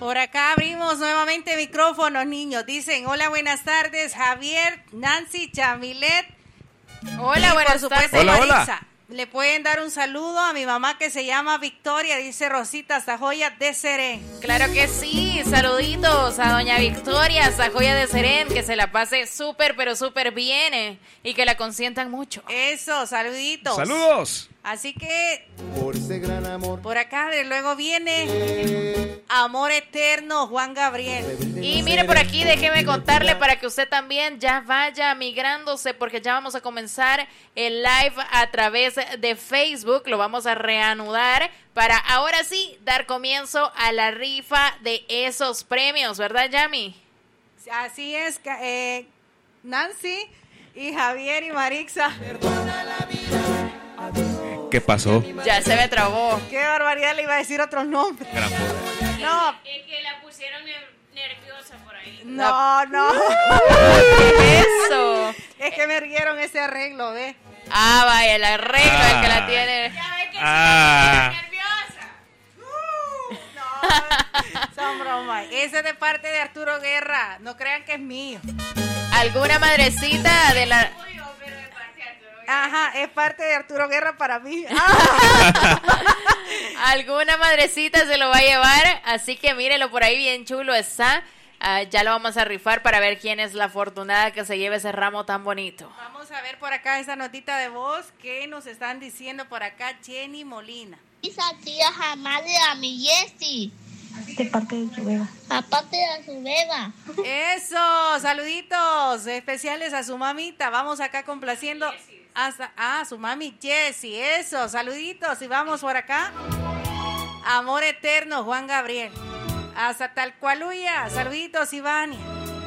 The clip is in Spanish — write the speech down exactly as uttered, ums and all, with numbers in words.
Por acá abrimos nuevamente micrófonos, niños. Dicen, hola, buenas tardes, Javier, Nancy, Chamilet. Hola, buenas por supuesto, tardes. Marisa. Hola, hola. Le pueden dar un saludo a mi mamá que se llama Victoria, dice Rosita Sajoya de Serén. Claro que sí, saluditos a doña Victoria Sajoya de Serén, que se la pase súper, pero súper bien eh, y que la consientan mucho. Eso, saluditos. Saludos. Así que Por ese gran amor. por acá de luego viene Amor Eterno, Juan Gabriel. Y mire por aquí, déjeme contarle para que usted también ya vaya migrándose, porque ya vamos a comenzar el live a través de Facebook, lo vamos a reanudar para ahora sí dar comienzo a la rifa de esos premios, ¿verdad, Yami? Así es, ca- eh, Nancy y Javier y Marixa. ¿Qué pasó? Ya se me trabó. Qué barbaridad, le iba a decir otros nombres. Gran poder. No, Es que la pusieron ner- nerviosa por ahí. no, no. ¿Qué es eso? Es que me rieron ese arreglo, ¿ves? Ah, vaya, el arreglo Ah. el que la tiene. Ya ves que Ah. sí, nerviosa. No, son bromas. Ese es de parte de Arturo Guerra. No crean que es mío. ¿Alguna madrecita de la... Uy, oh, pero de parte de Arturo. Ajá, es parte de Arturo Guerra para mí. Ah. Alguna madrecita se lo va a llevar, así que mírelo por ahí, bien chulo está. Ah, ya lo vamos a rifar para ver quién es la afortunada que se lleve ese ramo tan bonito. Vamos a ver por acá esa notita de voz que nos están diciendo por acá Jenny Molina. Esa tía jamás le da a mi Jessie. De parte de su beba. Aparte de su beba. Eso, saluditos especiales a su mamita. Vamos acá complaciendo hasta ah, su mami Jessie. Eso, saluditos y vamos por acá. Amor Eterno, Juan Gabriel. Hasta Talcualuya, saluditos Ivania.